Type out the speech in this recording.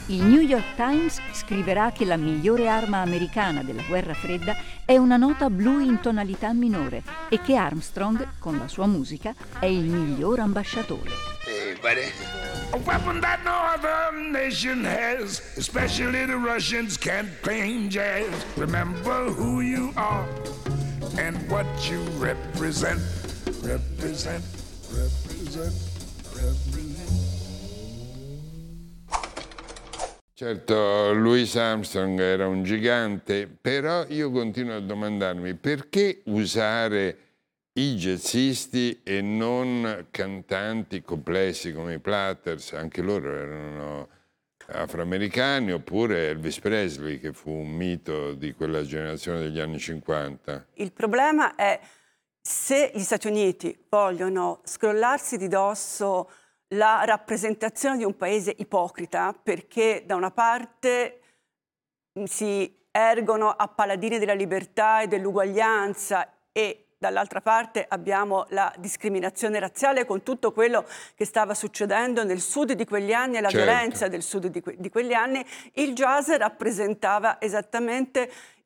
Il New York Times scriverà che la migliore arma americana della guerra fredda è una nota blu in tonalità minore e che Armstrong, con la sua musica, è il miglior ambasciatore. Hey, buddy. A weapon that no other nation has, especially the Russians can't claim jazz. Remember who you are and what you represent. Represent, represent, represent. Certo, Louis Armstrong era un gigante, però io continuo a domandarmi perché usare i jazzisti e non cantanti complessi come i Platters, anche loro erano afroamericani, oppure Elvis Presley, che fu un mito di quella generazione degli anni 50. Il problema è se gli Stati Uniti vogliono scrollarsi di dosso la rappresentazione di un paese ipocrita, perché da una parte si ergono a paladini della libertà e dell'uguaglianza e dall'altra parte abbiamo la discriminazione razziale con tutto quello che stava succedendo nel sud di quegli anni e la violenza del sud di quegli anni, il jazz rappresentava esattamente